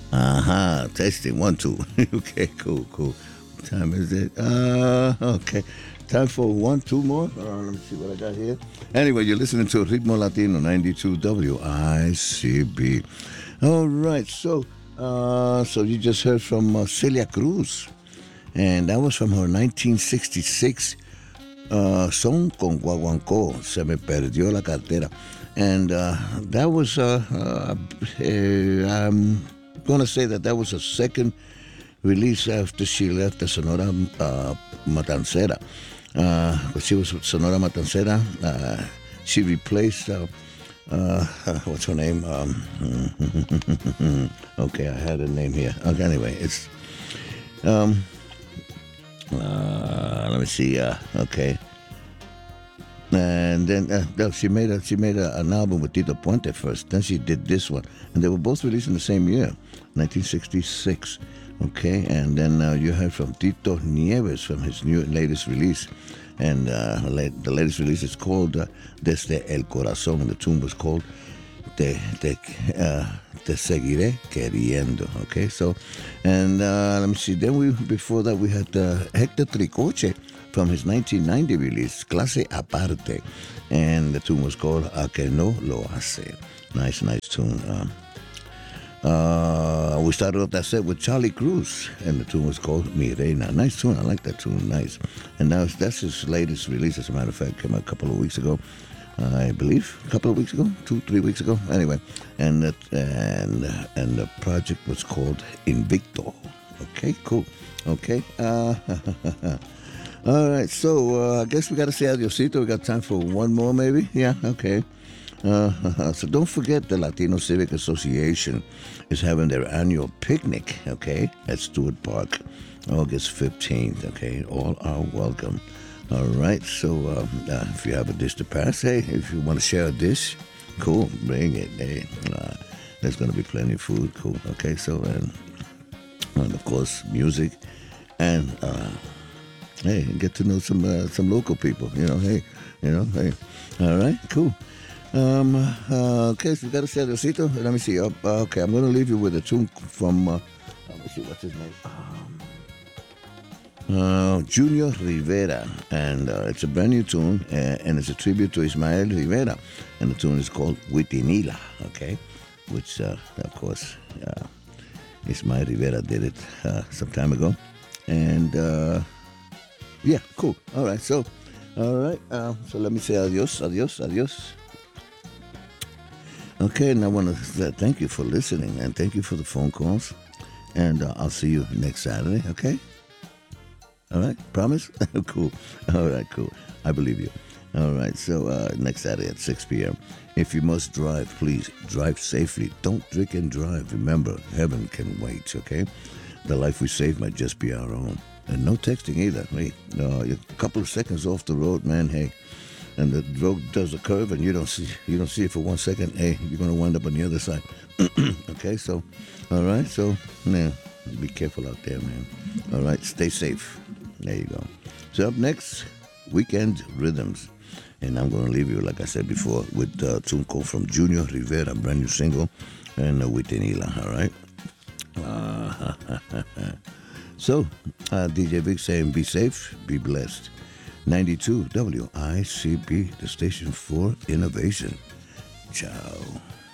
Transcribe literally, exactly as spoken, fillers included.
Uh-huh. Testing. One, two. Okay, cool, cool. What time is it? Uh, okay. Time for one, two more. Uh, let me see what I got here. Anyway, you're listening to Ritmo Latino ninety-two W I C B. All right. So, uh, so you just heard from uh, Celia Cruz, and that was from her nineteen sixty-six uh, Son con Guaguancó, Se me perdió la cartera. And uh, that was, uh, uh, uh, I'm going to say that that was a second release after she left the Sonora uh, Matancera. Uh, but she was with Sonora Matancera. Uh, she replaced, uh, uh, what's her name? Um, okay, I had a name here. Okay, anyway, it's, um, uh, let me see, uh, okay. And then uh, no, she made a, she made a, an album with Tito Puente first. Then she did this one, and they were both released in the same year, nineteen sixty-six. Okay, and then uh, you heard from Tito Nieves from his new latest release, and uh, the latest release is called uh, Desde el Corazón, and the tune was called Te Te uh, Te Seguiré Queriendo. Okay, so and uh, let me see. Then we before that we had uh, Hector Tricoche from his nineteen ninety release, Clase Aparte. And the tune was called A Que No Lo Hace. Nice, nice tune. Um, uh, we started off that set with Charlie Cruz, and the tune was called Mi Reina. Nice tune. I like that tune. Nice. And now that's his latest release. As a matter of fact, came out a couple of weeks ago. I believe a couple of weeks ago, two, three weeks ago. Anyway, and that, and and the project was called Invicto. Okay, cool. Okay. Uh, All right, so uh, I guess we got to say adiosito. We got time for one more, maybe? Yeah, okay. Uh, so don't forget the Latino Civic Association is having their annual picnic, okay, at Stewart Park, August fifteenth, okay? All are welcome. All right, so um, uh, if you have a dish to pass, hey, if you want to share a dish, cool, bring it. Hey, uh, there's going to be plenty of food, cool, okay? So, and, and of course, music and... Uh, Hey, get to know some uh, some local people. You know, hey, you know, hey. All right, cool. Um, uh, okay, so we got to say Diosito. Let me see. Uh, okay, I'm going to leave you with a tune from, uh, let me see, what's his name? Um, uh, Junior Rivera. And uh, it's a brand new tune, uh, and it's a tribute to Ismael Rivera. And the tune is called Huitinila, okay? Which, uh, of course, uh, Ismael Rivera did it uh, some time ago. And... Uh, Yeah, cool. All right, so, all right. Uh, so let me say adios, adios, adios. Okay, and I want to thank you for listening and thank you for the phone calls. And uh, I'll see you next Saturday, okay? All right, promise? Cool. All right, cool. I believe you. All right, so uh, next Saturday at six p.m. If you must drive, please drive safely. Don't drink and drive. Remember, heaven can wait, okay? The life we save might just be our own. And no texting either. Hey, no, a couple of seconds off the road, man. Hey, and the road does a curve, and you don't see you don't see it for one second. Hey, you're gonna wind up on the other side. Okay, so, all right, so yeah, be careful out there, man. All right, stay safe. There you go. So up next, Weekend Rhythms, and I'm gonna leave you, like I said before, with uh, tune called from Junior Rivera, brand new single, and uh, Huitinila. All right. Uh, So, uh, D J Vic saying be safe, be blessed. ninety-two W I C B, the station for innovation. Ciao.